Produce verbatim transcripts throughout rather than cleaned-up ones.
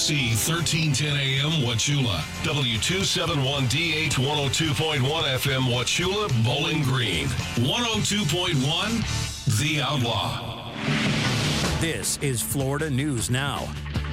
C, thirteen ten A M, Wauchula. W two seventy-one D H, one oh two point one F M, Wauchula, Bowling Green. one oh two point one, The Outlaw. This is Florida News Now.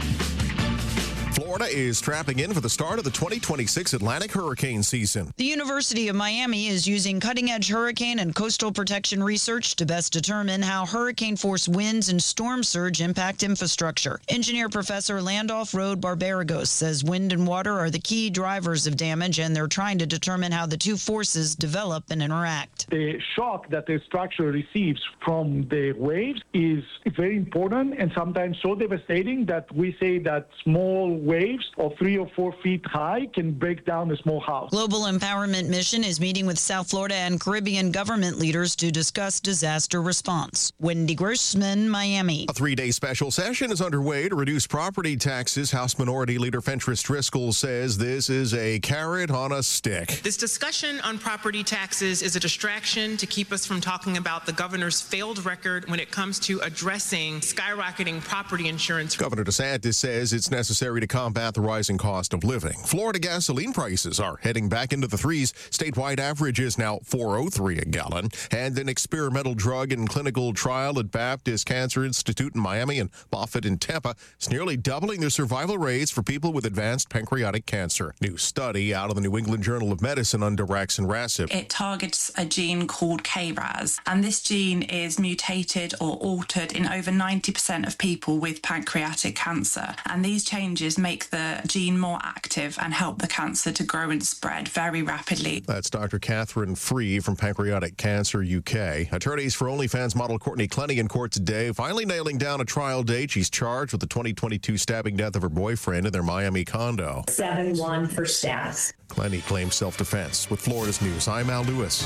Florida is strapping in for the start of the twenty twenty-six Atlantic hurricane season. The University of Miami is using cutting-edge hurricane and coastal protection research to best determine how hurricane-force winds and storm surge impact infrastructure. Engineer Professor Landolph Rode Barbaragos says wind and water are the key drivers of damage, and they're trying to determine how the two forces develop and interact. The shock that the structure receives from the waves is very important and sometimes so devastating that we say that small waves of three or four feet high can break down a small house. Global Empowerment Mission is meeting with South Florida and Caribbean government leaders to discuss disaster response. Wendy Grossman, Miami. A three-day special session is underway to reduce property taxes. House Minority Leader Fentress Driscoll says this is a carrot on a stick. This discussion on property taxes is a distraction to keep us from talking about the governor's failed record when it comes to addressing skyrocketing property insurance. Governor DeSantis says it's necessary to combat the rising cost of living. Florida gasoline prices are heading back into the threes. Statewide average is now four oh three a gallon. And an experimental drug and clinical trial at Baptist Cancer Institute in Miami and Moffitt in Tampa is nearly doubling their survival rates for people with advanced pancreatic cancer. New study out of the New England Journal of Medicine under daraxonrasib. It targets a gene called K R A S, and this gene is mutated or altered in over ninety percent of people with pancreatic cancer. And these changes make the gene more active and help the cancer to grow and spread very rapidly. That's Doctor Catherine Free from Pancreatic Cancer U K. Attorneys for OnlyFans model Courtney Clenny in court today, finally nailing down a trial date. She's charged with the twenty twenty-two stabbing death of her boyfriend in their Miami condo. seven one for stats. Clenny claims self-defense. With Florida's News, I'm Al Lewis.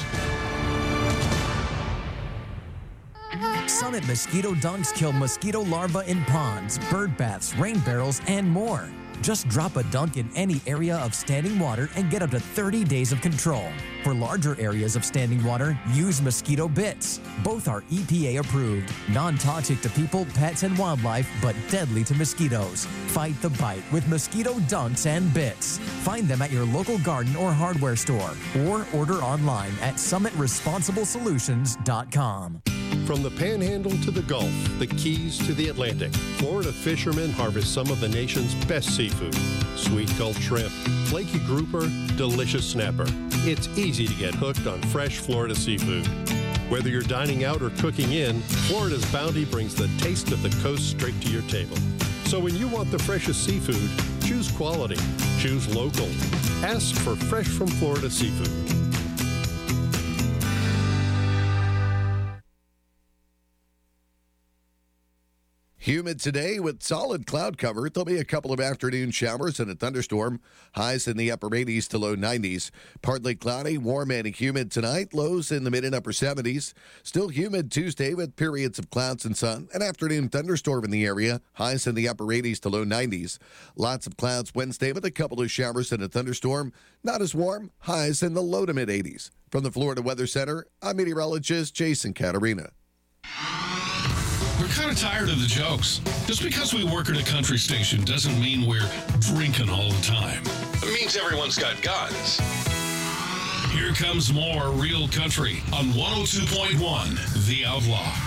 Summit Mosquito Dunks kill mosquito larvae in ponds, bird baths, rain barrels, and more. Just drop a dunk in any area of standing water and get up to thirty days of control. For larger areas of standing water, use Mosquito Bits. Both are E P A approved, non-toxic to people, pets, and wildlife, but deadly to mosquitoes. Fight the bite with Mosquito Dunks and Bits. Find them at your local garden or hardware store, or order online at summit responsible solutions dot com. From the Panhandle to the Gulf, the Keys to the Atlantic, Florida fishermen harvest some of the nation's best seafood. Sweet Gulf shrimp, flaky grouper, delicious snapper. It's easy to get hooked on fresh Florida seafood. Whether you're dining out or cooking in, Florida's bounty brings the taste of the coast straight to your table. So when you want the freshest seafood, choose quality, choose local. Ask for Fresh from Florida seafood. Humid today with solid cloud cover. There'll be a couple of afternoon showers and a thunderstorm. Highs in the upper eighties to low nineties. Partly cloudy, warm and humid tonight. Lows in the mid and upper seventies. Still humid Tuesday with periods of clouds and sun. An afternoon thunderstorm in the area. Highs in the upper eighties to low nineties. Lots of clouds Wednesday with a couple of showers and a thunderstorm. Not as warm. Highs in the low to mid eighties. From the Florida Weather Center, I'm meteorologist Jason Catarina. We're kind of tired of the jokes. Just because we work at a country station doesn't mean we're drinking all the time. It means everyone's got guns. Here comes more real country on one oh two point one, The Outlaw.